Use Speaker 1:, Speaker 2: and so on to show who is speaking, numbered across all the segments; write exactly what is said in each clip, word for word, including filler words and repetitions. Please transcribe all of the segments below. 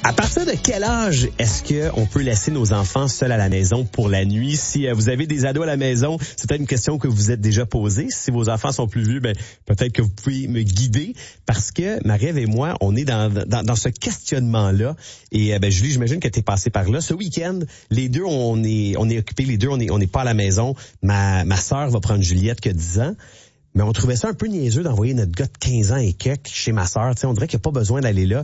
Speaker 1: À partir de quel âge est-ce qu'on peut laisser nos enfants seuls à la maison pour la nuit? Si euh, vous avez des ados à la maison, c'est peut-être une question que vous êtes déjà posée. Si vos enfants sont plus vieux, ben peut-être que vous pouvez me guider, parce que Marie-Ève et moi, on est dans, dans, dans ce questionnement-là. Et euh, ben Julie, j'imagine que tu es passée par là. Ce week-end, les deux, on est on est occupés, les deux, on est on n'est pas à la maison. Ma ma sœur va prendre Juliette qui a dix ans. Mais on trouvait ça un peu niaiseux d'envoyer notre gars de quinze ans et quelques chez ma sœur. Tu sais, on dirait qu'il n'y a pas besoin d'aller là.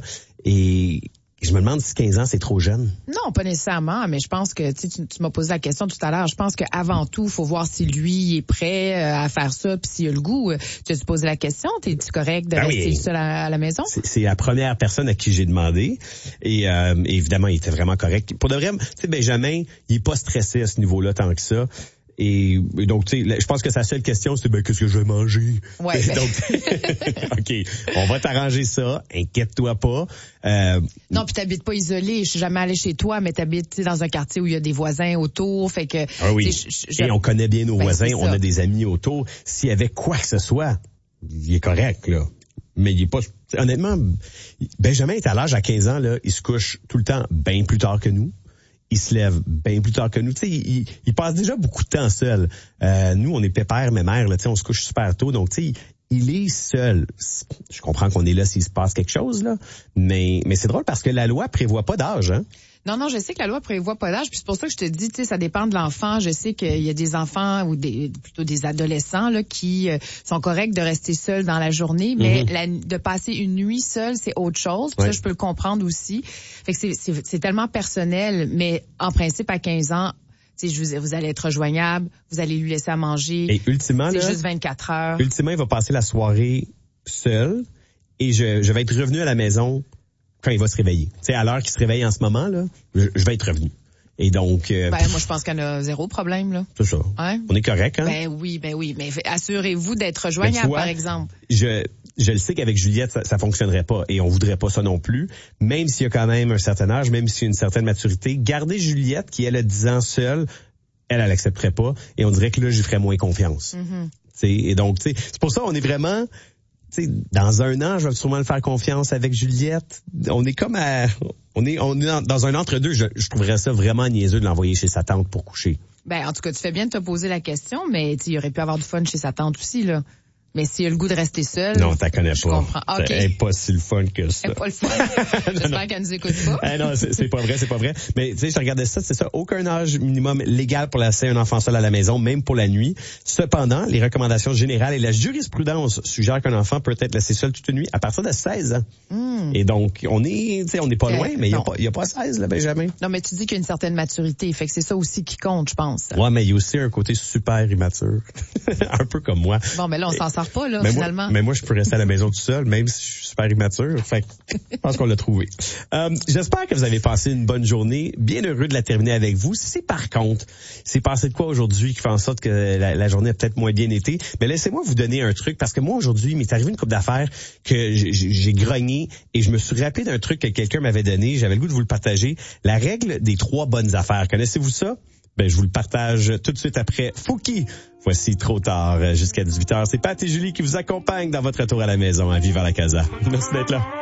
Speaker 1: Et je me demande si quinze ans, c'est trop jeune.
Speaker 2: Non, pas nécessairement, mais je pense que tu, tu m'as posé la question tout à l'heure. Je pense qu'avant tout, il faut voir si lui est prêt à faire ça, puis s'il a le goût. Tu as posé la question, t'es-tu correct de ben rester oui. seul à, à la maison? C'est,
Speaker 1: c'est la première personne à qui j'ai demandé. Et euh, évidemment, il était vraiment correct. Pour de vrai, tu sais, Benjamin, il est pas stressé à ce niveau-là tant que ça. Et, et donc, tu sais, je pense que sa seule question, c'est ben qu'est-ce que je vais manger.
Speaker 2: Ouais. Ben...
Speaker 1: donc, ok, on va t'arranger ça. Inquiète-toi pas.
Speaker 2: Euh... Non, puis t'habites pas isolé. Je suis jamais allée chez toi, mais t'habites dans un quartier où il y a des voisins autour. Fait que.
Speaker 1: Ah oui. Je, je... Et on connaît bien nos ben, voisins. On a des amis autour. S'il y avait quoi que ce soit, il est correct là. Mais il est pas. Honnêtement, Benjamin est à l'âge à quinze ans là. Il se couche tout le temps bien plus tard que nous. Il se lève bien plus tard que nous. Tu sais, il, il, il passe déjà beaucoup de temps seul. Euh, nous, on est pépère, mes mères, là, tu sais, on se couche super tôt. Donc, tu sais, il, il est seul. Je comprends qu'on est là s'il se passe quelque chose, là. Mais, mais c'est drôle parce que la loi prévoit pas d'âge, hein.
Speaker 2: Non, non, je sais que la loi prévoit pas d'âge, puis c'est pour ça que je te dis, tu sais, ça dépend de l'enfant. Je sais qu'il y a des enfants ou des plutôt des adolescents là qui euh, sont corrects de rester seuls dans la journée, mais mm-hmm. la, de passer une nuit seule, c'est autre chose. Ouais. Ça, je peux le comprendre aussi. Fait que c'est, c'est, c'est tellement personnel, mais en principe, à quinze ans, tu sais, vous, vous allez être rejoignable, vous allez lui laisser à manger.
Speaker 1: Et ultimement,
Speaker 2: c'est
Speaker 1: là,
Speaker 2: juste vingt-quatre heures.
Speaker 1: Ultimement, il va passer la soirée seul et je, je vais être revenu à la maison quand il va se réveiller. Tu sais, à l'heure qu'il se réveille en ce moment, là, je, je vais être revenu. Et donc... Euh,
Speaker 2: ben, moi, je pense qu'il y en a zéro problème, là.
Speaker 1: C'est ça.
Speaker 2: Hein?
Speaker 1: On est correct, hein?
Speaker 2: Ben oui, ben oui. Mais assurez-vous d'être rejoignable,
Speaker 1: vois,
Speaker 2: par exemple.
Speaker 1: Je, je le sais qu'avec Juliette, ça, ça fonctionnerait pas. Et on voudrait pas ça non plus. Même s'il y a quand même un certain âge, même s'il y a une certaine maturité, garder Juliette, qui elle a dix ans seule, elle, elle accepterait pas. Et on dirait que là, j'y ferais moins confiance.
Speaker 2: Mm-hmm.
Speaker 1: T'sais, et donc, tu sais, c'est pour ça on est vraiment... T'sais, dans un an, je vais sûrement le faire confiance avec Juliette. On est comme à, on est, on est dans un entre-deux. Je, je trouverais ça vraiment niaiseux de l'envoyer chez sa tante pour coucher.
Speaker 2: Ben, en tout cas, tu fais bien de te poser la question, mais il aurait pu avoir du fun chez sa tante aussi, là. Mais s'il a le goût de rester seul.
Speaker 1: Non, t'as connais
Speaker 2: je
Speaker 1: pas.
Speaker 2: Comprends. Okay.
Speaker 1: Elle est pas si le fun que ça.
Speaker 2: Elle est pas le fun. J'espère qu'elle nous écoute pas.
Speaker 1: Eh non, c'est, c'est pas vrai, c'est pas vrai. Mais tu sais, je regardais ça, c'est ça, aucun âge minimum légal pour laisser un enfant seul à la maison, même pour la nuit. Cependant, les recommandations générales et la jurisprudence suggèrent qu'un enfant peut être laissé seul toute une nuit à partir de seize ans.
Speaker 2: Mm.
Speaker 1: Et donc, on est, tu sais, on n'est pas loin, mais il y a pas, il y a pas seize, là, Benjamin.
Speaker 2: Non, mais tu dis qu'il y a une certaine maturité, fait que c'est ça aussi qui compte, je pense.
Speaker 1: Ouais, mais il y a aussi un côté super immature. Un peu comme moi.
Speaker 2: Bon, mais là, on s'en sort pas, là,
Speaker 1: mais
Speaker 2: finalement.
Speaker 1: Moi, mais moi, je peux rester à la maison tout seul, même si je suis super immature. Fait que, je pense qu'on l'a trouvé. Euh, j'espère que vous avez passé une bonne journée. Bien heureux de la terminer avec vous. Si c'est par contre, c'est passé de quoi aujourd'hui qui fait en sorte que la, la journée a peut-être moins bien été, mais laissez-moi vous donner un truc, parce que moi, aujourd'hui, il m'est arrivé une couple d'affaires que j'ai, j'ai grogné et je me suis rappelé d'un truc que quelqu'un m'avait donné. J'avais le goût de vous le partager. La règle des trois bonnes affaires. Connaissez-vous ça? Ben, je vous le partage tout de suite après Fouki. Voici Trop tard jusqu'à dix-huit heures. C'est Pat et Julie qui vous accompagnent dans votre retour à la maison à Viva la Casa. Merci d'être là.